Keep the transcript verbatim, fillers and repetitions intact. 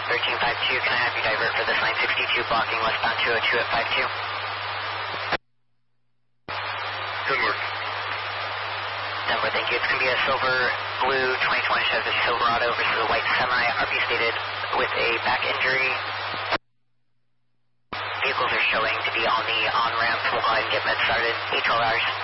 thirteen five two, can I have you divert for this nine sixty-two blocking westbound two oh two at five two? Good work. Denver, thank you. It's going to be a silver blue twenty twenty Chevy Silverado versus a white semi. R P stated with a back injury. Vehicles are showing to be on the on-ramp. We'll go ahead and get med started. eight twelve hours.